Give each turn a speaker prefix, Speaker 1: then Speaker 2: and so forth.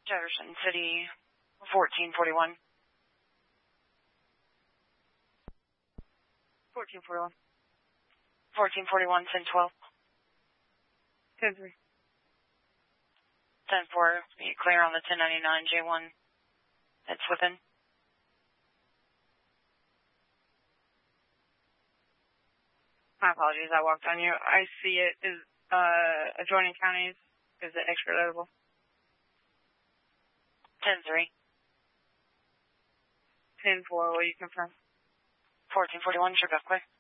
Speaker 1: Jefferson City, 1441.
Speaker 2: 1441.
Speaker 1: 1441, 1012.
Speaker 2: 10-3.
Speaker 1: 10-4, be clear on the 1099 J1. It's within.
Speaker 2: My apologies, I walked on you. I see it is adjoining counties. Is it extra notable?
Speaker 1: 10-3.
Speaker 2: 10-4, will you confirm?
Speaker 1: 1441, sure, go quick.